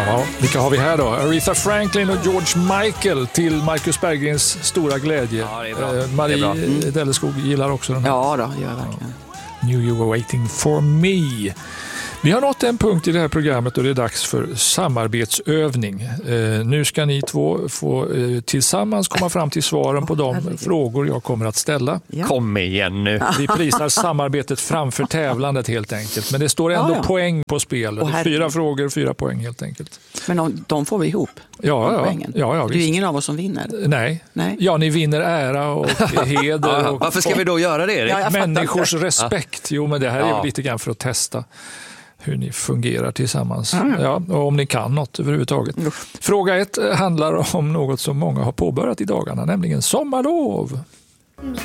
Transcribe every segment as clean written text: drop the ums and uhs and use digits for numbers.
Ja, vilka har vi här då? Aretha Franklin och George Michael till Marcus Berggrens stora glädje. Ja, det är bra. Marie Delleskog gillar också den här. Ja då, gör jag verkligen. Knew you were waiting for me. Vi har nått en punkt i det här programmet och det är dags för samarbetsövning. Nu ska ni två få tillsammans komma fram till svaren på de frågor jag kommer att ställa. Ja. Kom igen nu. Vi prisar samarbetet framför tävlandet helt enkelt. Men det står ändå poäng på spel. 4 frågor, 4 poäng helt enkelt. Men de får vi ihop? Ja, det är ju ingen av oss som vinner. Nej. Ja, ni vinner ära och heder. Och varför ska vi då göra det, Erik? Människors respekt. Jo, men det här är lite grann för att testa hur ni fungerar tillsammans. Ja, och om ni kan något överhuvudtaget. Fråga 1 handlar om något som många har påbörjat i dagarna, nämligen sommarlov. Mitt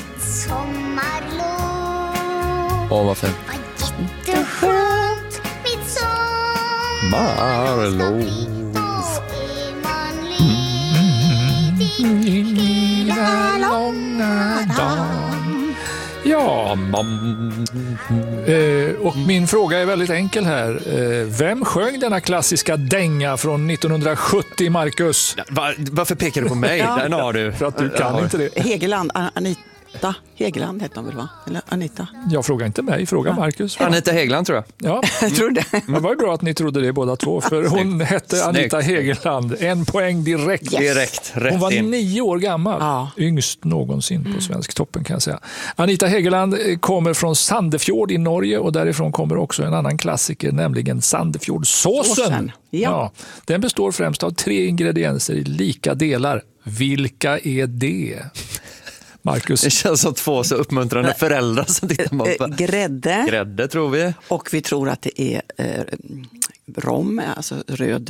sommarlov. Vad fint. Jätteskönt. Mitt sommarlov. Hela långa dagen. Ja, och min fråga är väldigt enkel här. Vem sjöng denna klassiska dänga från 1970, Marcus? Varför pekar du på mig? Den har du. För att du kan inte det. Hegeland, Anita Hegeland heter hon väl, va? Eller Anita? Jag frågar inte mig, fråga Marcus. Anita Hegeland tror jag. Ja, jag tror det. Det var ju bra att ni trodde det båda två, för hon hette Anita Hegeland. 1 poäng direkt. Direkt, rätt hon var in. 9 år gammal, yngst någonsin på svensk toppen kan jag säga. Anita Hegeland kommer från Sandefjord i Norge och därifrån kommer också en annan klassiker, nämligen Sandefjordsåsen. Ja. Den består främst av 3 ingredienser i lika delar. Vilka är det? Marcus. Det känns som 2 så uppmuntrande föräldrar som tittar på. Grädde tror vi. Och vi tror att det är rom, alltså röd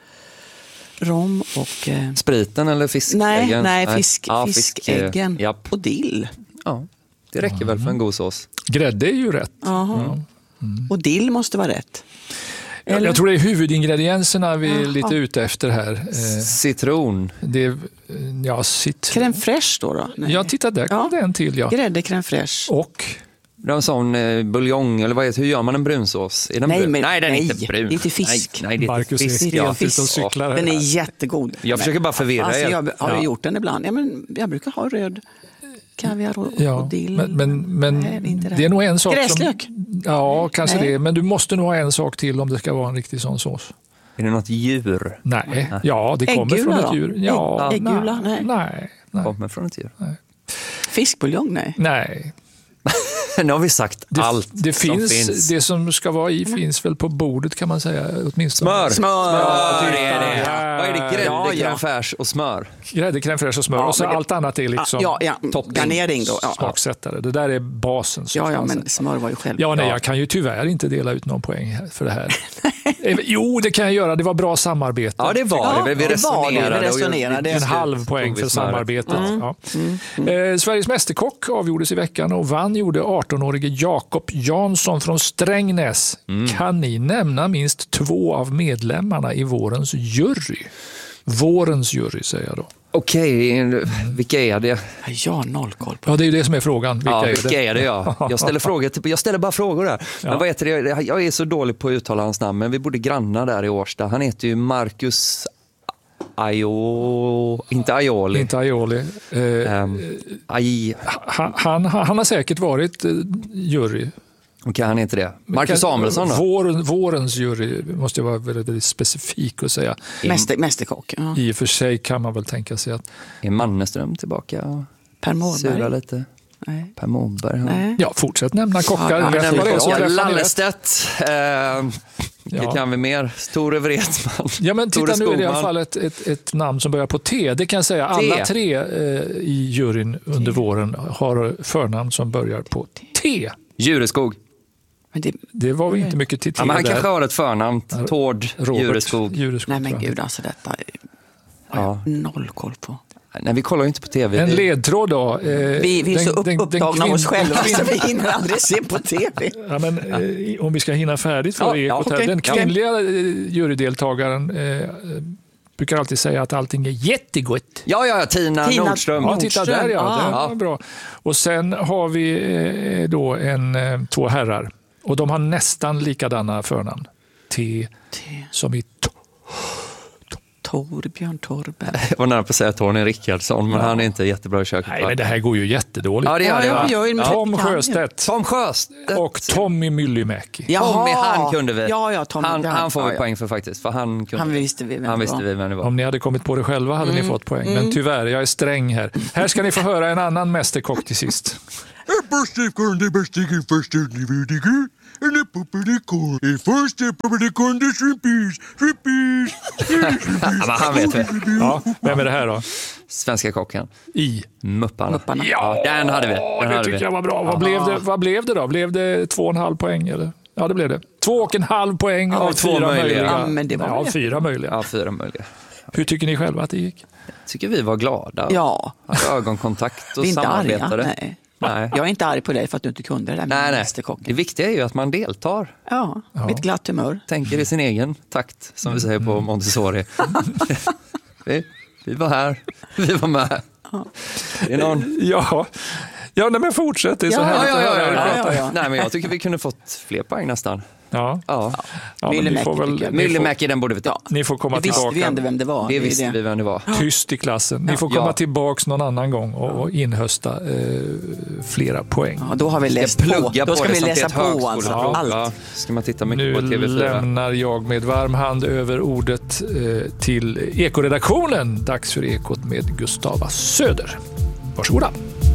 rom och... Spriten eller fiskäggen? Nej, fiskäggen och dill. Ja, det räcker väl för en god sås. Grädde är ju rätt. Och dill måste vara rätt. Jag tror det är huvudingredienserna vi är lite ute efter här. Citron. Crème fraîche då? Nej. Ja, titta där kom det en till. Ja. Grädde, crème fraîche. Och? Det är en sån buljong, eller vad heter, hur gör man en brunsås? Är den brun? Nej, den är inte brun. Det är inte fisk. Nej, det är Marcus fisk. är fisk och cyklar. Den är jättegod. Jag försöker bara förvirra er. Jag har gjort den ibland. Ja, men jag brukar ha röd kaviar och dill. Men det är nog en sak gräslök. Kanske det. Men du måste nog ha en sak till om det ska vara en riktig sån sås. Är det något djur? Nej. Ja, det kommer från ett djur. Ja, äggula? Nej. Kommer från ett djur. Nej. Fiskbuljong? Nej. Nu har vi sagt allt det som finns. Det som ska vara i finns väl på bordet kan man säga. Åtminstone. Smör är det. Vad är det? Grädde, crème fraîche och smör. Grädde, crème fraîche och smör. Och så allt annat är liksom garnering då. Smaksättare. Det där är basen. Men smör var ju själv. Jag kan ju tyvärr inte dela ut någon poäng för det här. Jo, det kan jag göra. Det var bra samarbete. Ja, det var det. Vi resonerade. En halv poäng för samarbetet. Sveriges mästerkock avgjordes i veckan och vann gjorde 18-årige Jakob Jansson från Strängnäs. Kan ni nämna minst 2 av medlemmarna i vårens jury? Vårens jury säger jag då. Okej, vilka är det? Jag har noll koll på. Ja, det är ju det som är frågan. Vilka är det? Jag ställer bara frågor där. Men vad heter det? Jag är så dålig på att uttala hans namn, men vi borde granna där i Årsta. Han heter ju Marcus Inte Aioli. Han har säkert varit jury. Okej, han heter det. Marcus Samuelsson då? Vårens jury måste jag vara väldigt, väldigt specifik att säga. Mästerkock. Ja. I och för sig kan man väl tänka sig att... Är Manneström tillbaka? Per Mårberg? Sura lite. Nej. Per Mårberg. Ja, fortsätt nämna kockar. Lallestedt. Det kan vi mer. Tore Wretman. Ja, men titta, nu är det i alla fall ett namn som börjar på T. Det kan jag säga. Alla 3 i juryn under våren har förnamn som börjar på T. Djureskog. Det var vi inte mycket till. Men han kanske har ett förnamn. Tord Djureskog. Nej men gud, alltså detta noll koll på. Nej, vi kollar ju inte på tv. En ledtråd då. Vi är så upptagna av oss själva så vi hinner aldrig se på tv. Ja, men, om vi ska hinna färdigt för ekot här. Den kvinnliga jurydeltagaren brukar alltid säga att allting är jättegott. Ja, Tina Nordström. Ja, titta där, det var bra. Och sen har vi då 2 herrar. Och de har nästan likadana förnamn. T som i Torbjörn Torberg. Jag var nära på att säga Tony Rickardsson, men han är inte jättebra i köket. Nej, men det här går ju jättedåligt. Ja, det gör det. Tom Sjöstedt. Tom Sjöstedt. Och Tommy Myllymäki. Tommy, han kunde vi. Ja, Tommy. Han får vi poäng för faktiskt. För han visste vi vem det var. Om ni hade kommit på det själva hade ni fått poäng. Men tyvärr, jag är sträng här. Här ska ni få höra en annan mästerkock till sist. Han vet vi. Ja, vem är det här då? Svenska kocken. I Mupparna. Ja, den hade vi. Det tycker jag var bra. Vad blev det då? Blev det 2,5 poäng eller? Ja, det blev det. 2,5 poäng av 4 möjliga. Ja, men det var 4 möjliga. Ja, 4 möjliga. Hur tycker ni själva att det gick? Jag tycker vi var glada. Ja. Hade ögonkontakt och vi är inte samarbetade. Arga, nej. Jag är inte arg på dig för att du inte kunde det där med mästerkocken. Det viktiga är ju att man deltar. Ja, med ett glatt humör. Tänker i sin egen takt, som vi säger på Montessori. vi var här, vi var med. Det är någon... Ja, nej, men fortsätt. Det är så här. Ja. Nej, men jag tycker vi kunde fått fler poäng nästan. Ja. Myllymäki, den borde vi ta. Ni får komma tillbaka. Visste vi ändå vem det var? Det visste vi vem det var. Tyst i klassen. Ni får komma tillbaka någon annan gång och inhösta flera poäng. Ja, då har vi läst på. Då ska vi läsa på alltså. Allt. Ja. Ska man titta mycket nu på TV4. lämnar jag med varm hand över ordet till Ekoredaktionen. Dags för Ekot med Gustava Söder. Varsågoda.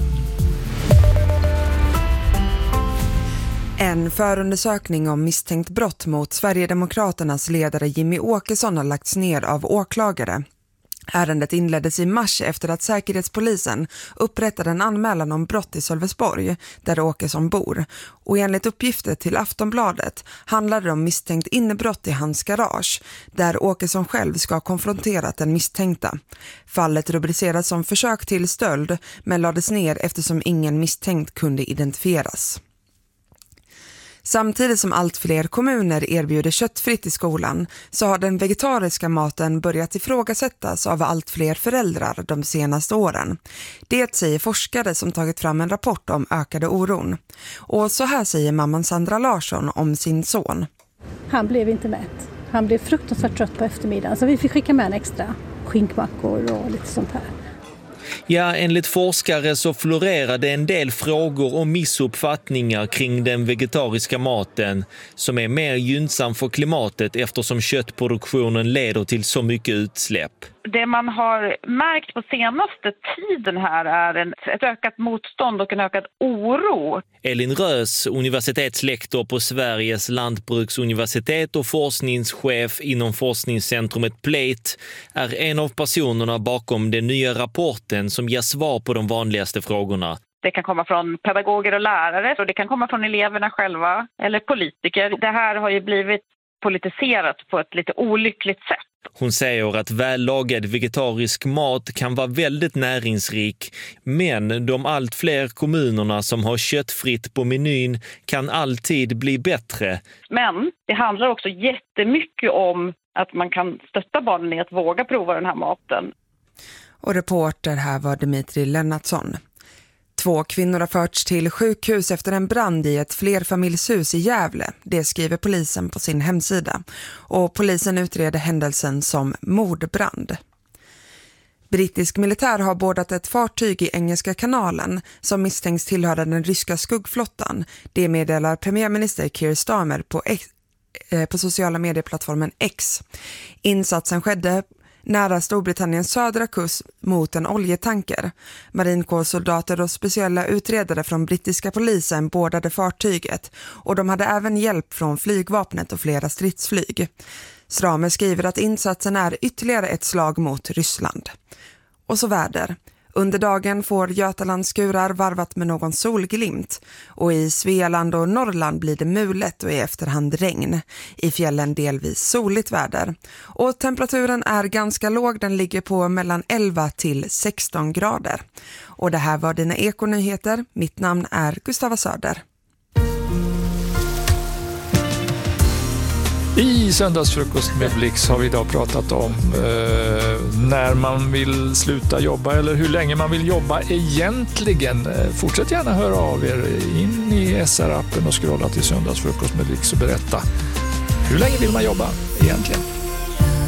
En förundersökning om misstänkt brott mot Sverigedemokraternas ledare Jimmy Åkesson har lagts ner av åklagare. Ärendet inleddes i mars efter att Säkerhetspolisen upprättade en anmälan om brott i Sölvesborg, där Åkesson bor. Och enligt uppgifter till Aftonbladet handlar det om misstänkt innebrott i hans garage, där Åkesson själv ska ha konfronterat den misstänkta. Fallet rubriceras som försök till stöld, men lades ner eftersom ingen misstänkt kunde identifieras. Samtidigt som allt fler kommuner erbjuder köttfritt i skolan så har den vegetariska maten börjat ifrågasättas av allt fler föräldrar de senaste åren. Det säger forskare som tagit fram en rapport om ökade oron. Och så här säger mamman Sandra Larsson om sin son. Han blev inte mätt. Han blev fruktansvärt trött på eftermiddagen, så vi fick skicka med en extra skinkmackor och lite sånt här. Ja, enligt forskare så florerade en del frågor och missuppfattningar kring den vegetariska maten som är mer gynnsam för klimatet eftersom köttproduktionen leder till så mycket utsläpp. Det man har märkt på senaste tiden här är ett ökat motstånd och en ökad oro. Elin Rös, universitetslektor på Sveriges lantbruksuniversitet och forskningschef inom forskningscentrumet Plate, är en av personerna bakom den nya rapporten som ger svar på de vanligaste frågorna. Det kan komma från pedagoger och lärare, och det kan komma från eleverna själva eller politiker. Det här har ju blivit politiserat på ett lite olyckligt sätt. Hon säger att vällagad vegetarisk mat kan vara väldigt näringsrik, men de allt fler kommunerna som har köttfritt på menyn kan alltid bli bättre. Men det handlar också jättemycket om att man kan stötta barnen i att våga prova den här maten. Och reporter här var Dimitri Lennartsson. 2 kvinnor har förts till sjukhus efter en brand i ett flerfamiljshus i Gävle. Det skriver polisen på sin hemsida. Och polisen utreder händelsen som mordbrand. Brittisk militär har bordat ett fartyg i Engelska kanalen som misstänks tillhöra den ryska skuggflottan. Det meddelar premiärminister Keir Starmer på sociala medieplattformen X. Insatsen skedde nära Storbritanniens södra kust mot en oljetanker. Marinkårssoldater och speciella utredare från brittiska polisen bordade fartyget och de hade även hjälp från flygvapnet och flera stridsflyg. Starmer skriver att insatsen är ytterligare ett slag mot Ryssland. Och så väder. Under dagen får Götaland skurar varvat med någon solglimt och i Svealand och Norrland blir det mulet och i efterhand regn. I fjällen delvis soligt väder. Och temperaturen är ganska låg, den ligger på mellan 11 till 16 grader. Och det här var dina ekonyheter. Mitt namn är Gustava Söder. I söndagsfrukost med Blix har vi idag pratat om när man vill sluta jobba eller hur länge man vill jobba egentligen. Fortsätt gärna höra av er in i SR-appen och scrolla till söndagsfrukost med Blix och berätta hur länge vill man jobba egentligen.